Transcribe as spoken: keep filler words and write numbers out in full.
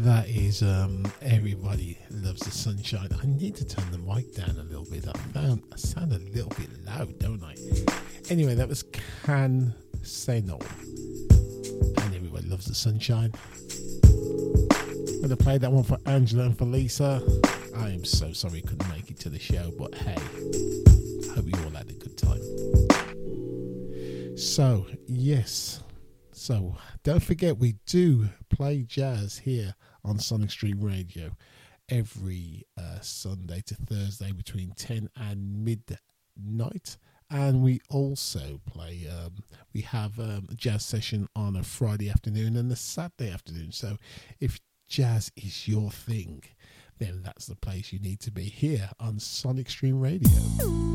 That is um, Everybody Loves the Sunshine. I need to turn the mic down a little bit. I found I sound a little bit loud, don't I? Anyway, that was Can Say No. And Everybody Loves the Sunshine. I'm going to play that one for Angela and for Lisa. I am so sorry you couldn't make it to the show, but hey, I hope you all had a good time. So, yes. So, don't forget we do play jazz here on Sonic Stream Radio every uh, Sunday to Thursday between ten and midnight. And we also play, um, we have um, a jazz session on a Friday afternoon and a Saturday afternoon. So if jazz is your thing, then that's the place you need to be here on Sonic Stream Radio.